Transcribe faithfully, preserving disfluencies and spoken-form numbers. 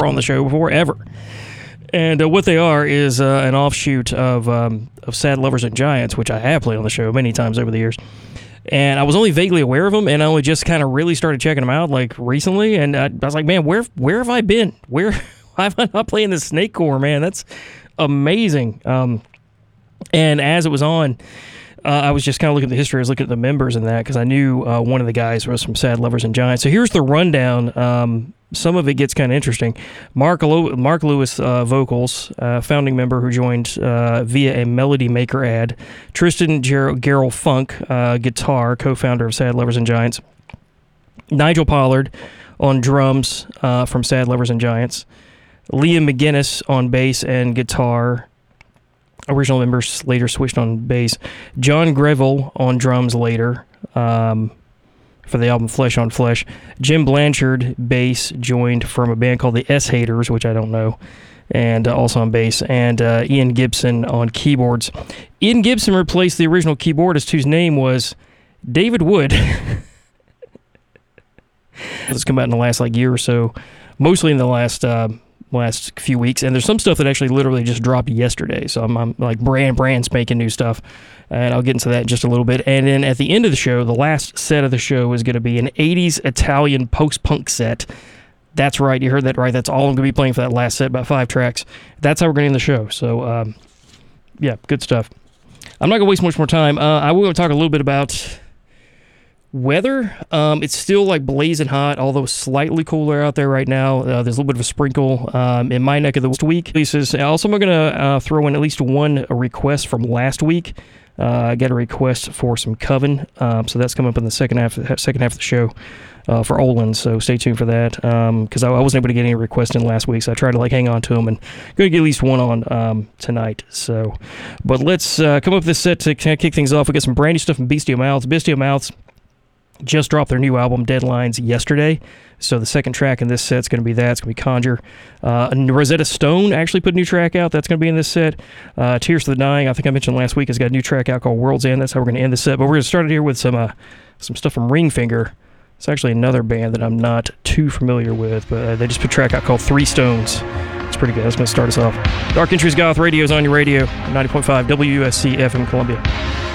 never on the show before, ever. And uh, what they are is uh, an offshoot of um, of Sad Lovers and Giants, which I have played on the show many times over the years. And I was only vaguely aware of them, and I only just kind of really started checking them out like recently. And I, I was like, man, where where have I been? Where why am I not playing this Snake Core, man? That's amazing. Um, and as it was on, uh, I was just kind of looking at the history. I was looking at the members and that because I knew uh, one of the guys was from Sad Lovers and Giants. So here's the rundown. Um, some of it gets kind of interesting. Mark, Lew- Mark Lewis uh, vocals, uh, founding member who joined uh, via a Melody Maker ad. Tristan Ger- Garrell Funk, uh, guitar, co-founder of Sad Lovers and Giants. Nigel Pollard on drums uh, from Sad Lovers and Giants. Liam McGinnis on bass and guitar. Original members later switched on bass. John Greville on drums later. Um... for the album Flesh on Flesh. Jim Blanchard, bass, joined from a band called the S-Haters, which I don't know, and uh, also on bass, and uh, Ian Gibson on keyboards. Ian Gibson replaced the original keyboardist, whose name was David Wood. It's come out in the last like year or so, mostly in the last uh, last few weeks, and there's some stuff that actually literally just dropped yesterday, so I'm, I'm like brand, brand spanking new stuff. And I'll get into that in just a little bit. And then at the end of the show, the last set of the show is going to be an eighties Italian post-punk set. That's right. You heard that right. That's all I'm going to be playing for that last set, about five tracks. That's how we're going to end the show. So, um, yeah, good stuff. I'm not going to waste much more time. Uh, I will talk a little bit about weather. Um, it's still like blazing hot, although slightly cooler out there right now. Uh, there's a little bit of a sprinkle um, in my neck of the week. Also, I'm going to uh, throw in at least one request from last week. Uh, I got a request for some Coven, um, so that's coming up in the second half, second half of the show uh, for Olin. So stay tuned for that because um, I, I wasn't able to get any requests in last week, so I tried to like hang on to them and going to get at least one on um, tonight. So, but let's uh, come up with this set to kind of kick things off. We got some brand new stuff from Bestial Mouths. Bestial Mouths just dropped their new album Deadlines yesterday. So the second track in this set is going to be that. It's going to be Conjure. Uh, Rosetta Stone actually put a new track out. That's going to be in this set. Uh, Tears for the Dying, I think I mentioned last week, has got a new track out called World's End. That's how we're going to end the set. But we're going to start it here with some uh, some stuff from Ringfinger. It's actually another band that I'm not too familiar with, but uh, they just put a track out called Three Stones. It's pretty good. That's going to start us off. Dark Entries Goth Radio is on your radio, ninety point five W U S C F M Columbia.